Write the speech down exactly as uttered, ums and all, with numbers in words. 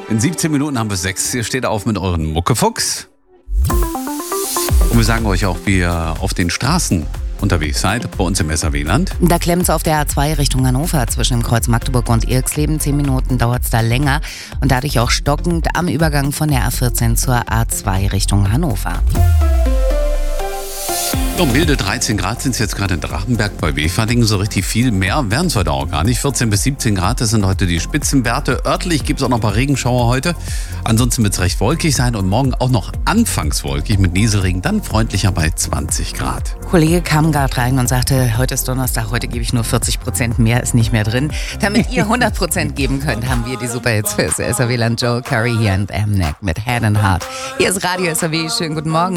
In siebzehn Minuten haben wir sechs. Ihr steht auf mit euren Muckefuchs. Und wir sagen euch auch, wie ihr auf den Straßen unterwegs seid, bei uns im S R W-Land. Da klemmt es auf der A zwei Richtung Hannover zwischen Kreuz Magdeburg und Irxleben. Zehn Minuten dauert es da länger und dadurch auch stockend am Übergang von der A vierzehn zur A zwei Richtung Hannover. So, milde dreizehn Grad sind es jetzt gerade in Drachenberg bei Weferdingen. So richtig viel mehr werden es heute auch gar nicht. vierzehn bis siebzehn Grad, das sind heute die Spitzenwerte. Örtlich gibt es auch noch ein paar Regenschauer heute. Ansonsten wird es recht wolkig sein und morgen auch noch anfangs wolkig mit Nieselregen, dann freundlicher bei zwanzig Grad. Kollege kam gerade rein und sagte, heute ist Donnerstag, heute gebe ich nur vierzig Prozent, mehr ist nicht mehr drin. Damit ihr hundert Prozent geben könnt, haben wir die Superhits fürs S R W-Land. Joel Curry hier und Amnek mit Head and Heart. Hier ist Radio S R W, schönen guten Morgen.